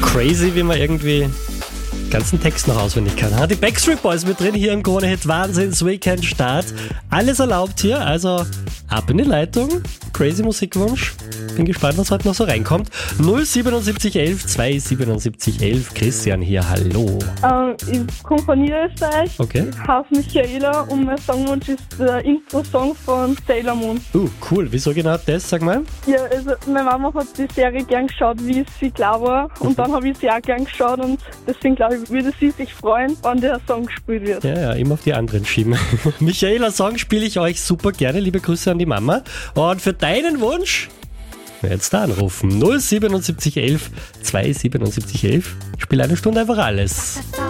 Crazy, wie man irgendwie den ganzen Text noch auswendig kann. Die Backstreet Boys mit drin hier im Krone-Hit. Wahnsinns-Weekend Start. Alles erlaubt hier, also ab in die Leitung. Crazy Musikwunsch. Bin gespannt, was heute noch so reinkommt. 07711 27711. Christian hier, hallo. Ich komme von Niederösterreich. Okay. Ich heiße Michaela und mein Songwunsch ist der Intro-Song von Sailor Moon. Cool. Wieso genau das, sag mal? Ja, also meine Mama hat die Serie gern geschaut, wie sie klar war. Und dann habe ich sie auch gern geschaut und deswegen glaube ich, würde sie sich freuen, wenn der Song gespielt wird. Ja, immer auf die anderen schieben. Michaela, Song spiele ich euch super gerne. Liebe Grüße an die Mama. Und für deinen Wunsch jetzt da anrufen. 07711 27711. Ich spiele eine Stunde einfach alles.